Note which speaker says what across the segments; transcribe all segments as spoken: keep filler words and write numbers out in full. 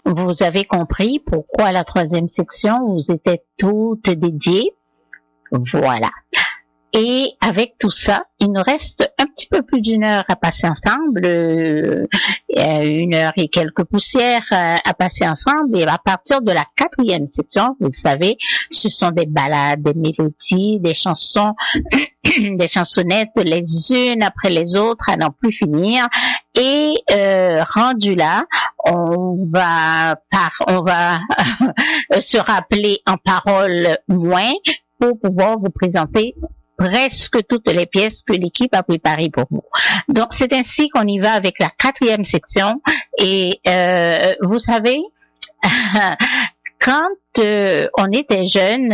Speaker 1: vous avez compris pourquoi la troisième section vous était toute dédiée. Voilà. Et avec tout ça, il nous reste un petit peu plus d'une heure à passer ensemble, euh, une heure et quelques poussières à, à passer ensemble. Et à partir de la quatrième section, vous le savez, ce sont des ballades, des mélodies, des chansons, des chansonnettes les unes après les autres à n'en plus finir. Et euh, rendu là, on va par, on va se rappeler en paroles moins pour pouvoir vous présenter presque toutes les pièces que l'équipe a préparées pour vous. Donc, c'est ainsi qu'on y va avec la quatrième section. Et euh, vous savez, quand euh, on était jeune,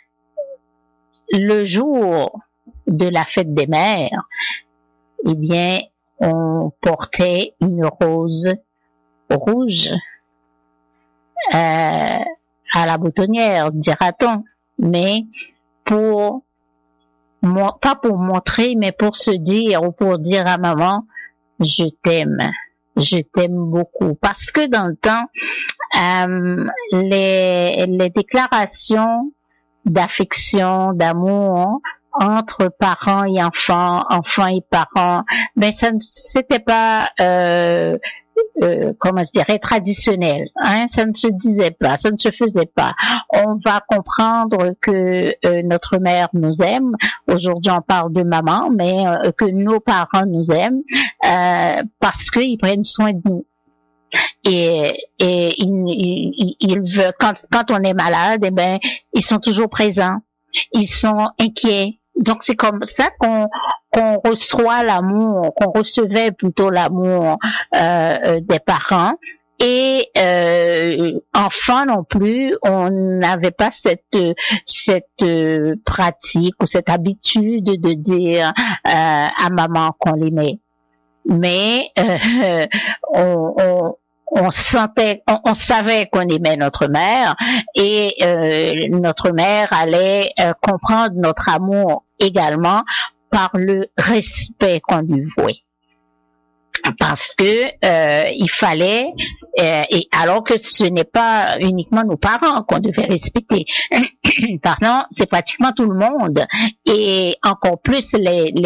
Speaker 1: le jour de la fête des mères, eh bien, on portait une rose rouge euh, à la boutonnière, dira-t-on, mais pour pas pour montrer, mais pour se dire ou pour dire à maman, je t'aime, je t'aime beaucoup. Parce que dans le temps, euh, les, les déclarations d'affection, d'amour entre parents et enfants, enfants et parents, ben ça ne c'était pas euh, Euh, comment je dirais, traditionnel, hein, ça ne se disait pas, ça ne se faisait pas. On va comprendre que euh, notre mère nous aime. Aujourd'hui, on parle de maman, mais euh, que nos parents nous aiment euh, parce qu'ils prennent soin de nous. Et, et ils, ils, ils veulent, quand, quand on est malade, eh ben, ils sont toujours présents. Ils sont inquiets. Donc c'est comme ça qu'on qu'on reçoit l'amour, qu'on recevait plutôt l'amour euh, des parents. Et euh, enfant non plus, on n'avait pas cette cette euh, pratique ou cette habitude de dire euh, à maman qu'on l'aimait. Mais euh, on, on on sentait, on, on savait qu'on aimait notre mère et euh, notre mère allait euh, comprendre notre amour également par le respect qu'on lui vouait. Parce que euh, il fallait, euh, et alors que ce n'est pas uniquement nos parents qu'on devait respecter, pardon, c'est pratiquement tout le monde et encore plus les, les